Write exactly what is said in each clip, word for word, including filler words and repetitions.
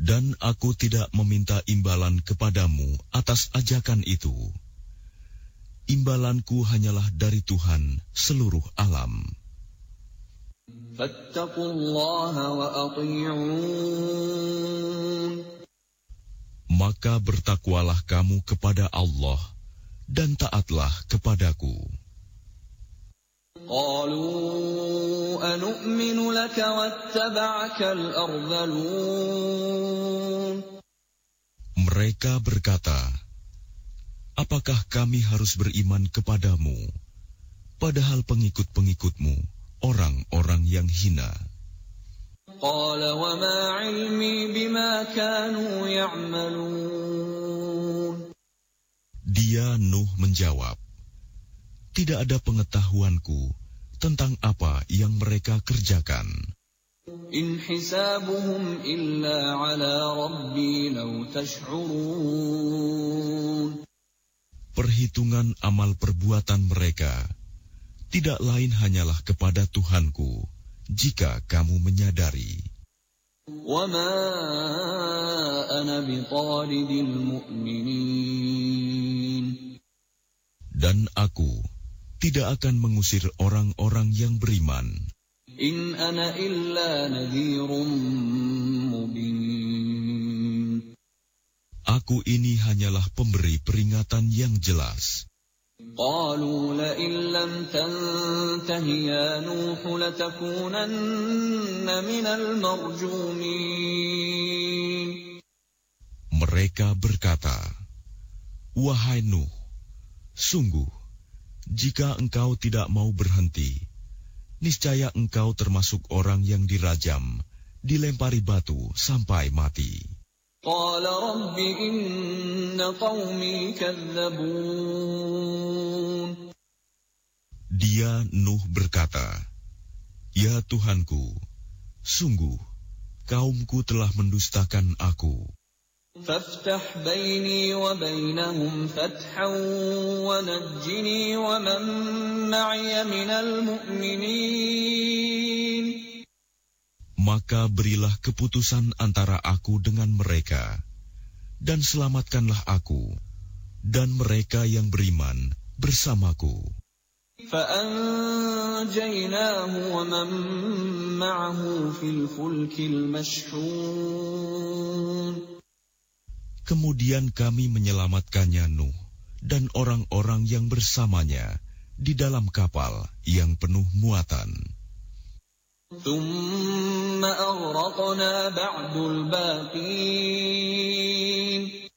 Dan aku tidak meminta imbalan kepadamu atas ajakan itu. Imbalanku hanyalah dari Tuhan seluruh alam. Fattaqullaha wa ati'un. Maka bertakwalah kamu kepada Allah dan taatlah kepadaku. قالوا أنؤمن لك واتبعك الأرذلون. Mereka berkata, apakah kami harus beriman kepadamu, padahal pengikut-pengikutmu orang-orang yang hina? قال وما علمي بما كانوا يعملون. Dia Nuh menjawab, tidak ada pengetahuanku tentang apa yang mereka kerjakan. In hisabuhum illa ala rabbi law tash'urun. Perhitungan amal perbuatan mereka tidak lain hanyalah kepada Tuhanku, jika kamu menyadari. Wa ma ana bitaridil mu'minin. Dan aku tidak akan mengusir orang-orang yang beriman. In ana illa nadhirum mubin. Aku ini hanyalah pemberi peringatan yang jelas. قالوا لئن لم تنته يا نوح لتكونن من المرجومين. Mereka berkata, wahai Nuh, sungguh, jika engkau tidak mau berhenti, niscaya engkau termasuk orang yang dirajam, dilempari batu sampai mati. قال رب إن قومي كذبون. Dia Nuh berkata, ya Tuhanku, sungguh, kaumku telah mendustakan aku. فافتح بيني وبينهم فتحا ونجني ومن معي من المؤمنين. Maka berilah keputusan antara aku dengan mereka, dan selamatkanlah aku dan mereka yang beriman bersamaku. فأنجيناه ومن معه في الفلك المشحون. Kemudian kami menyelamatkannya Nuh dan orang-orang yang bersamanya di dalam kapal yang penuh muatan. ثم أغرقنا بعد الباقين.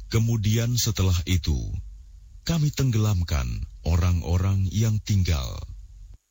Kemudian setelah itu, kami tenggelamkan orang-orang yang tinggal.